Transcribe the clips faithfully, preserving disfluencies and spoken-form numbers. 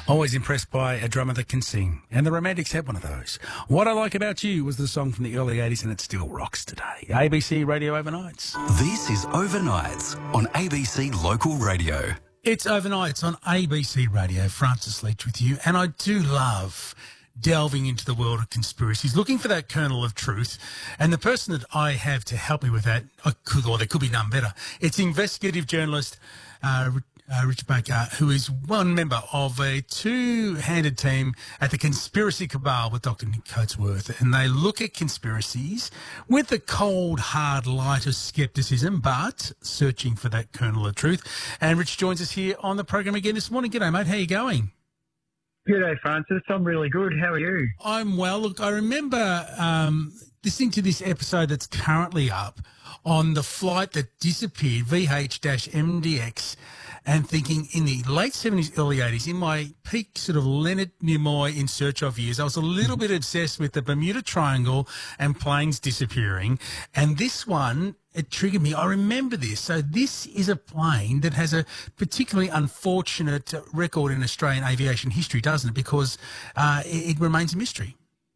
Always impressed by a drummer that can sing, and the Romantics had one of those. What I Like About You was the song from the early eighties, and it still rocks today. A B C Radio Overnights. This is Overnights on A B C Local Radio. It's Overnights on A B C Radio. Francis Leach with you, and I do love delving into the world of conspiracies, looking for that kernel of truth. And the person that I have to help me with that, I could, or there could be none better, it's investigative journalist uh, Uh, Richard Baker, who is one member of a two-handed team at the Conspiracy Cabal with Doctor Nick Coatsworth, and they look at conspiracies with the cold, hard light of scepticism, but searching for that kernel of truth. And Rich joins us here on the program again this morning. G'day, mate. How you going? G'day, Francis. I'm really good. How are you? I'm well. Look, I remember um, listening to this episode that's currently up on the flight that disappeared, V H M D X, and thinking in the late seventies, early eighties, in my peak sort of Leonard Nimoy in search of years, I was a little bit obsessed with the Bermuda Triangle and planes disappearing. And this one, it triggered me. I remember this. So this is a plane that has a particularly unfortunate record in Australian aviation history, doesn't it? Because uh, it, it remains a mystery.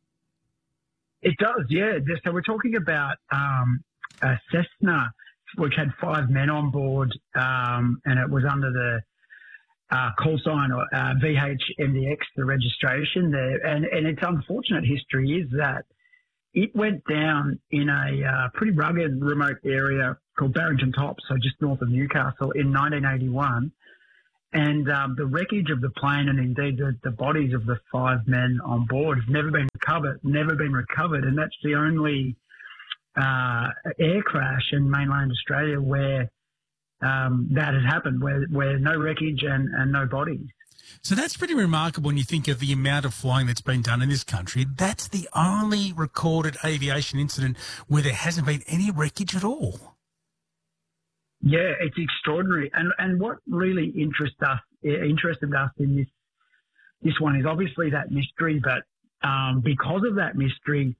It does, yeah. So we're talking about um, a Cessna, which had five men on board, um, and it was under the uh, call sign or uh, V H M D X, the registration there. And, and its unfortunate history is that it went down in a uh, pretty rugged, remote area called Barrington Tops, so just north of Newcastle, in nineteen eighty-one. And um, the wreckage of the plane, and indeed the, the bodies of the five men on board, have never been recovered, never been recovered. And that's the only Uh, air crash in mainland Australia where um, that has happened, where, where no wreckage and, and no bodies. So that's pretty remarkable when you think of the amount of flying that's been done in this country. That's the only recorded aviation incident where there hasn't been any wreckage at all. Yeah, it's extraordinary. And and what really interest us, interested us in this this one is obviously that mystery, but um, because of that mystery,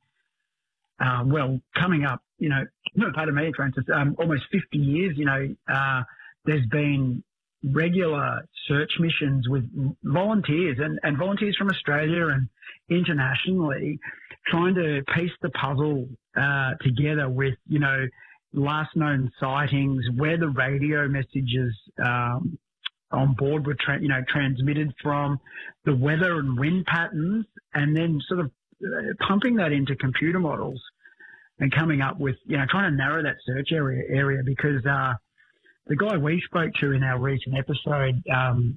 Uh, well, coming up, you know, pardon me, Francis, um, almost fifty years, you know, uh, there's been regular search missions with volunteers and, and volunteers from Australia and internationally trying to piece the puzzle uh, together with, you know, last known sightings, where the radio messages um, on board were, tra- you know, transmitted from, the weather and wind patterns, and then sort of pumping that into computer models and coming up with, you know, trying to narrow that search area area because uh, the guy we spoke to in our recent episode, um,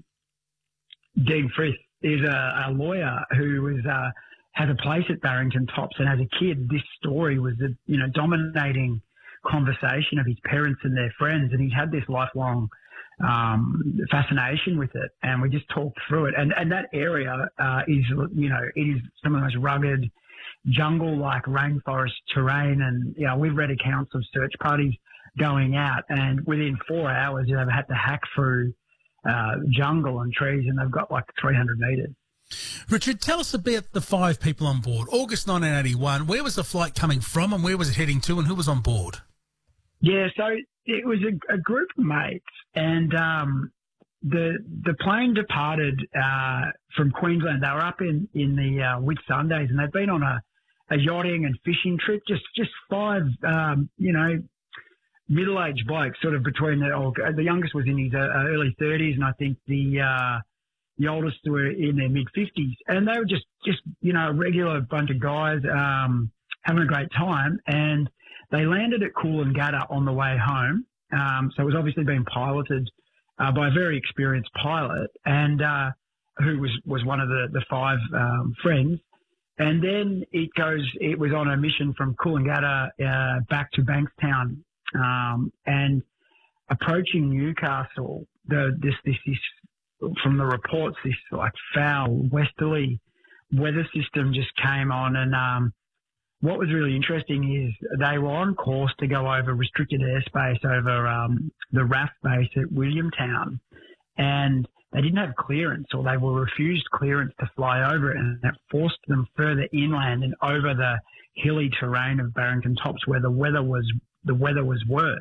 Dean Frith, is a, a lawyer who was uh, has a place at Barrington Tops, and as a kid, this story was the, you know, dominating conversation of his parents and their friends, and he had this lifelong um, fascination with it, and we just talked through it. And, and that area uh, is, you know, it is some of the most rugged, jungle-like rainforest terrain. And, you know, we've read accounts of search parties going out, and within four hours, you know, they've had to hack through uh, jungle and trees, and they've got like three hundred metres. Richard, tell us about the five people on board. August nineteen eighty-one, where was the flight coming from and where was it heading to, and who was on board? Yeah, so it was a, a group of mates, and um, the the plane departed uh, from Queensland. They were up in in the uh, Whitsundays, and they'd been on a, a yachting and fishing trip. Just just five, um, you know, middle aged blokes, sort of between the oh, the youngest was in his uh, early thirties, and I think the uh, the oldest were in their mid fifties, and they were just just you know a regular bunch of guys um, having a great time. And they landed at Coolangatta on the way home. Um, so it was obviously being piloted uh, by a very experienced pilot, and uh, who was, was one of the, the five um, friends. And then it goes, it was on a mission from Coolangatta uh, back to Bankstown. Um, and approaching Newcastle, the, this, this, this, from the reports, this like foul westerly weather system just came on, and um, what was really interesting is they were on course to go over restricted airspace over um, the R A F base at Williamtown, and they didn't have clearance, or they were refused clearance to fly over it, and that forced them further inland and over the hilly terrain of Barrington Tops, where the weather was the weather was worse.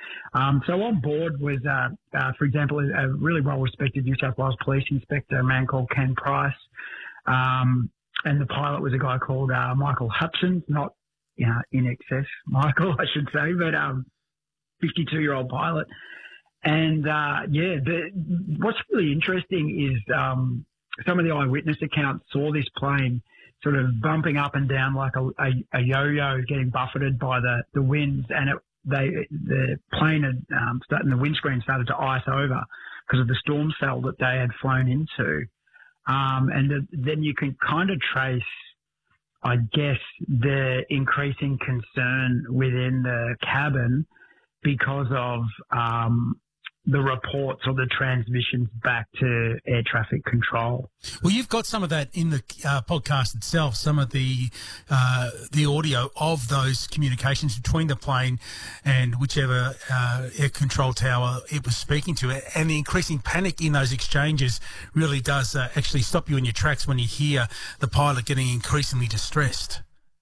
Um, so on board was, uh, uh, for example, a really well-respected New South Wales Police Inspector, a man called Ken Price. Um, and the pilot was a guy called uh, Michael Hutchins, not you know, in excess Michael, I should say, but um, fifty-two-year-old pilot. And, uh, yeah, the, what's really interesting is um, some of the eyewitness accounts saw this plane sort of bumping up and down like a, a, a yo-yo getting buffeted by the, the winds. And it, they the plane had um, started, the windscreen started to ice over because of the storm cell that they had flown into. Um, and the, then you can kind of trace, I guess, the increasing concern within the cabin because of um, the reports or the transmissions back to air traffic control. Well, you've got some of that in the uh, podcast itself, some of the uh, the audio of those communications between the plane and whichever uh, air control tower it was speaking to. And the increasing panic in those exchanges really does uh, actually stop you in your tracks when you hear the pilot getting increasingly distressed.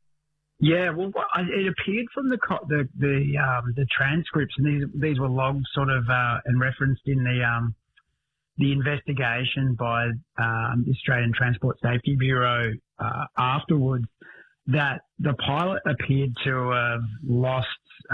Yeah, well, it appeared from the the the, um, the transcripts, and these these were logged sort of uh, and referenced in the um, the investigation by um, the Australian Transport Safety Bureau uh, afterwards, that the pilot appeared to have lost,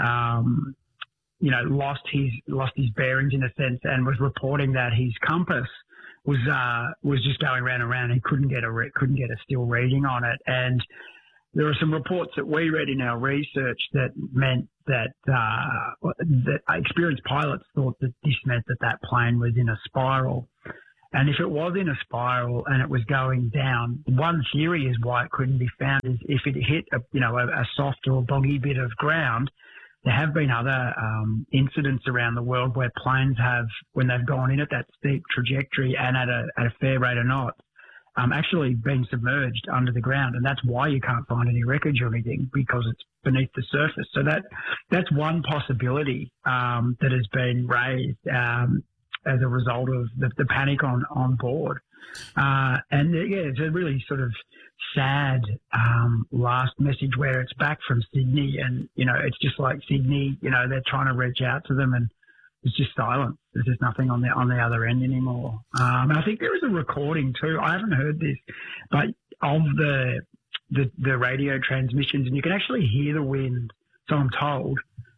um, you know, lost his lost his bearings in a sense, and was reporting that his compass was uh, was just going round and round. He couldn't get a re- couldn't get a still reading on it, and there are some reports that we read in our research that meant that uh, that experienced pilots thought that this meant that that plane was in a spiral. And if it was in a spiral and it was going down, one theory is why it couldn't be found is if it hit a, you know, a, a soft or boggy bit of ground. There have been other um, incidents around the world where planes have, when they've gone in at that steep trajectory and at a, at a fair rate of knots, Um, actually been submerged under the ground, and that's why you can't find any wreckage or anything, because it's beneath the surface. So that that's one possibility um, that has been raised um, as a result of the, the panic on on board. Uh, and yeah, it's a really sort of sad um, last message where it's back from Sydney, and you know it's just like Sydney. You know they're trying to reach out to them, and it's just silence. There's just nothing on the on the other end anymore. Um, and I think there is a recording too. I haven't heard this, but of the, the the radio transmissions, and you can actually hear the wind. So I'm told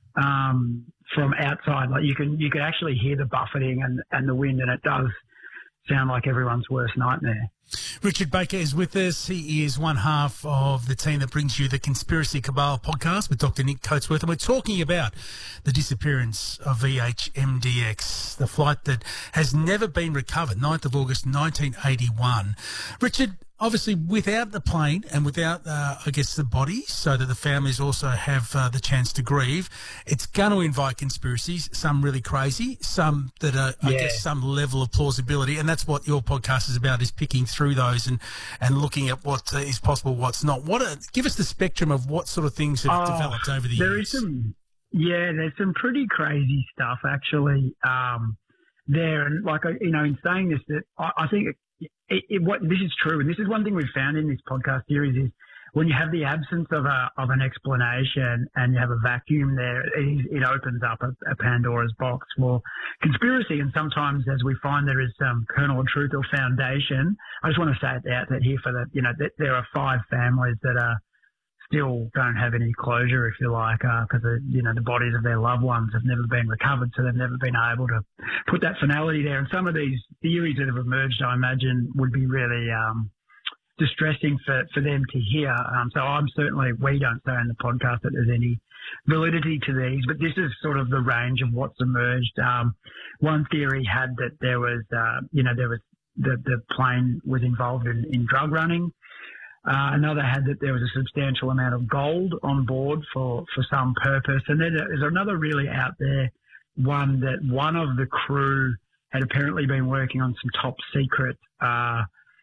um, from outside, like you can you can actually hear the buffeting and, and the wind, and it does sound like everyone's worst nightmare. Richard Baker is with us. He is one half of the team that brings you the Conspiracy Cabal podcast with Doctor Nick Coatsworth, and we're talking about the disappearance of V H M D X, the flight that has never been recovered, ninth of August nineteen eighty-one. Richard, obviously without the plane and without, uh, I guess, the body, so that the families also have uh, the chance to grieve, it's going to invite conspiracies, some really crazy, some that are, yeah. I guess, some level of plausibility, and that's what your podcast is about, is picking through those and, and looking at what uh, is possible, what's not. What are, give us the spectrum of what sort of things have oh, developed over the there years. Is some, yeah, there's some pretty crazy stuff, actually, um, there. And, like, you know, in saying this, that I, I think it, It, it, what this is true, and this is one thing we've found in this podcast series, is when you have the absence of a of an explanation and you have a vacuum there, it, it opens up a, a Pandora's box for conspiracy. And sometimes, as we find, there is some kernel of truth or foundation. I just want to say it out that here for the, you know, that there are five families that are still don't have any closure, if you like, because uh, you know the bodies of their loved ones have never been recovered, so they've never been able to put that finality there. And some of these theories that have emerged, I imagine, would be really um, distressing for, for them to hear. Um, so I'm certainly, we don't say in the podcast that there's any validity to these, but this is sort of the range of what's emerged. Um, one theory had that there was, uh, you know, there was the, the plane was involved in, in drug running. Uh, another had that there was a substantial amount of gold on board for, for some purpose. And then there's another really out there one that one of the crew had apparently been working on some top secret uh,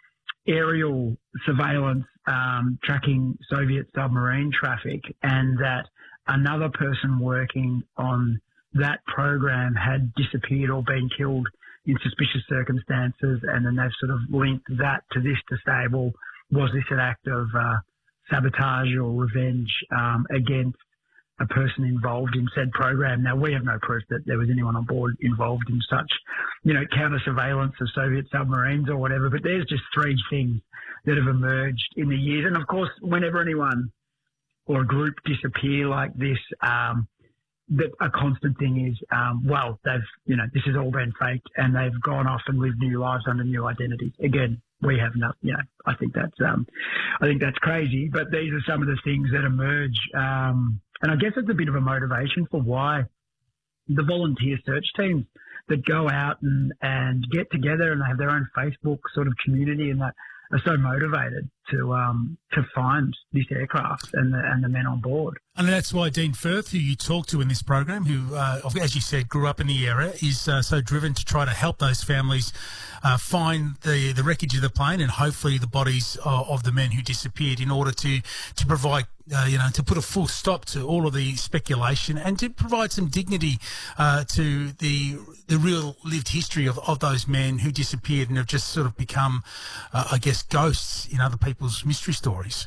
aerial surveillance um, tracking Soviet submarine traffic, and that another person working on that program had disappeared or been killed in suspicious circumstances. And then they've sort of linked that to this to say, well, was this an act of uh, sabotage or revenge um, against a person involved in said program. Now, we have no proof that there was anyone on board involved in such, you know, counter surveillance of Soviet submarines or whatever. But there's just three things that have emerged in the years. And of course, whenever anyone or a group disappear like this, um, that a constant thing is, um, well, they've, you know, this has all been faked and they've gone off and lived new lives under new identities. Again, we have no, you know, I think that's, um, I think that's crazy, but these are some of the things that emerge. Um, and I guess it's a bit of a motivation for why the volunteer search teams that go out and, and get together and they have their own Facebook sort of community and that are so motivated to um, to find this aircraft and the, and the men on board. And that's why Dean Firth, who you talked to in this program, who, uh, as you said, grew up in the area, is uh, so driven to try to help those families uh, find the, the wreckage of the plane and hopefully the bodies of, of the men who disappeared in order to, to provide, uh, you know, to put a full stop to all of the speculation and to provide some dignity uh, to the the real lived history of, of those men who disappeared and have just sort of become, uh, I guess, ghosts in other people's mystery stories.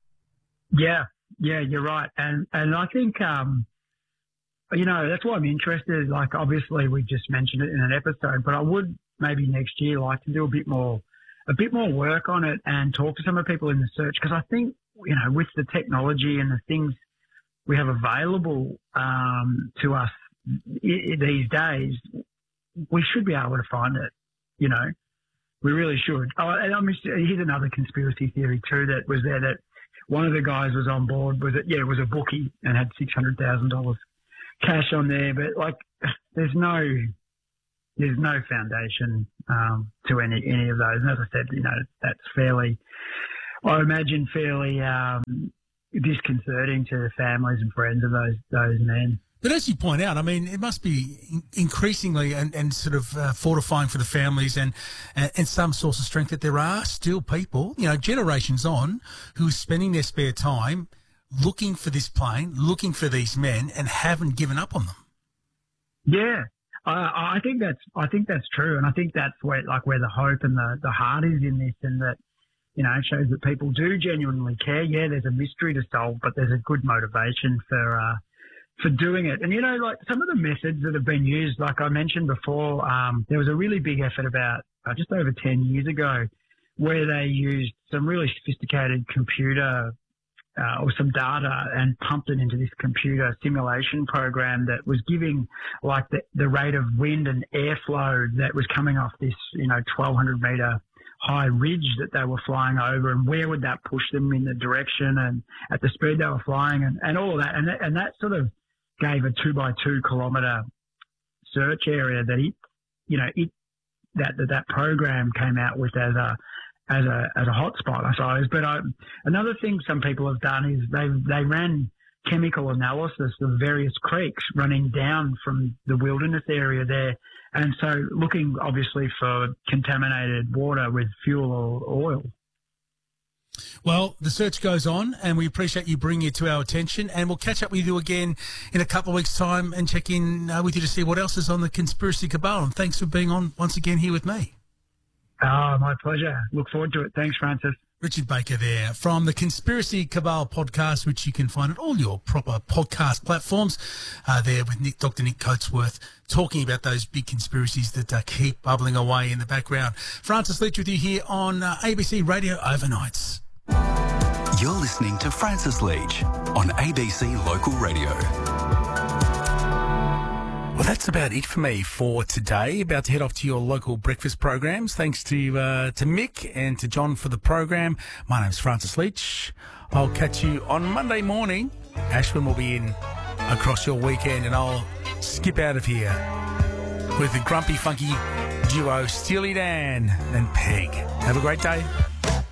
Yeah. Yeah, you're right. And and I think, um, you know, that's why I'm interested. Like, obviously, we just mentioned it in an episode, but I would maybe next year like to do a bit more, a bit more work on it and talk to some of the people in the search. Because I think, you know, with the technology and the things we have available um, to us I- these days, we should be able to find it, you know. We really should. Oh, and I missed, here's another conspiracy theory too that was there, that one of the guys was on board, was it, yeah, it was a bookie and had six hundred thousand dollars cash on there. But like, there's no, there's no foundation um, to any, any of those. And as I said, you know, that's fairly, I imagine fairly um, disconcerting to the families and friends of those, those men. But as you point out, I mean, it must be increasingly and, and sort of uh, fortifying for the families and, and, and some source of strength that there are still people, you know, generations on, who are spending their spare time looking for this plane, looking for these men, and haven't given up on them. Yeah, I, I think that's I think that's true, and I think that's where like where the hope and the, the heart is in this, and that, you know, it shows that people do genuinely care. Yeah, there's a mystery to solve, but there's a good motivation for. Uh, for doing it. And, you know, like some of the methods that have been used, like I mentioned before, um, there was a really big effort about uh, just over ten years ago where they used some really sophisticated computer uh, or some data and pumped it into this computer simulation program that was giving like the, the rate of wind and airflow that was coming off this, you know, twelve hundred metre high ridge that they were flying over, and where would that push them in the direction and at the speed they were flying, and, and all of that. And that, and that sort of gave a two by two kilometre search area that it, you know, it, that, that, that program came out with as a, as a, as a hotspot, I suppose. But I, another thing some people have done is they, they ran chemical analysis of various creeks running down from the wilderness area there. And so looking obviously for contaminated water with fuel or oil. Well, the search goes on, and we appreciate you bringing it to our attention, and we'll catch up with you again in a couple of weeks' time and check in uh, with you to see what else is on the Conspiracy Cabal. And thanks for being on once again here with me. Oh, my pleasure. Look forward to it. Thanks, Francis. Richard Baker there from the Conspiracy Cabal podcast, which you can find at all your proper podcast platforms, uh, there with Nick, Doctor Nick Coatsworth, talking about those big conspiracies that uh, keep bubbling away in the background. Francis Leach with you here on uh, A B C Radio Overnights. You're listening to Francis Leach on A B C Local Radio. Well, that's about it for me for today. About to head off to your local breakfast programs. Thanks to uh, to Mick and to John for the program. My name's Francis Leach. I'll catch you on Monday morning. Ashwin will be in across your weekend, and I'll skip out of here with the grumpy, funky duo Steely Dan and Peg. Have a great day.